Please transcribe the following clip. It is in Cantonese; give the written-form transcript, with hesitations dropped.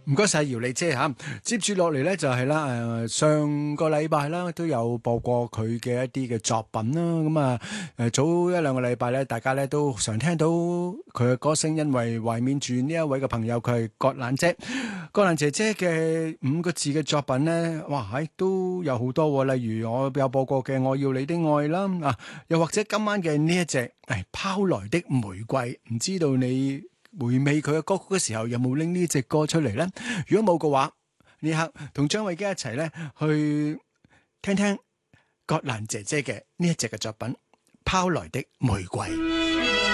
唔該晒姚麗姐吓，接住落嚟咧就係啦，上個禮拜啦都有播過佢嘅一啲嘅作品啦，咁啊早一兩個禮拜咧，大家咧都常聽到佢嘅歌聲，因為懷緬住呢一位嘅朋友，佢係葛蘭姐，葛蘭姐姐嘅5個字嘅作品咧，哇，都有好多喎，例如我有播過嘅《我要你的愛》啦，啊，又或者今晚嘅呢一隻拋來的玫瑰，唔知道你回味佢嘅歌曲嘅時候，有冇拎呢隻歌出嚟呢？如果冇嘅話，呢刻同張衛基一齊咧去聽葛蘭姐姐嘅呢一隻嘅作品《拋來的玫瑰》。